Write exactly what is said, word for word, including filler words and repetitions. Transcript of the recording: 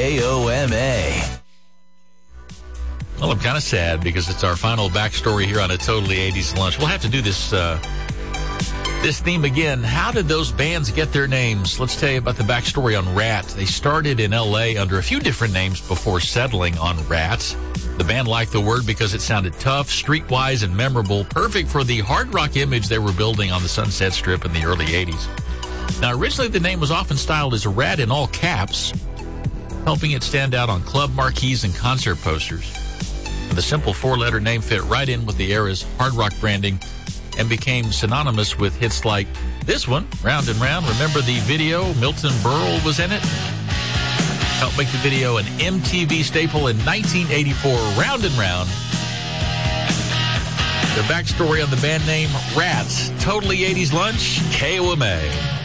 K O M A. Well, I'm kind of sad because it's our final backstory here on A Totally eighties Lunch. We'll have to do this uh, this theme again. How did those bands get their names? Let's tell you about the backstory on Rat. They started in L A under a few different names before settling on Rat. The band liked the word because it sounded tough, streetwise, and memorable, perfect for the hard rock image they were building on the Sunset Strip in the early eighties. Now, originally the name was often styled as Rat in all caps, helping it stand out on club marquees and concert posters. The simple four-letter name fit right in with the era's hard rock branding and became synonymous with hits like this one, Round and Round. Remember the video? Milton Berle was in it. Helped make the video an M T V staple in nineteen eighty-four, Round and Round. The backstory on the band name, Rats. Totally eighties Lunch, K O M A.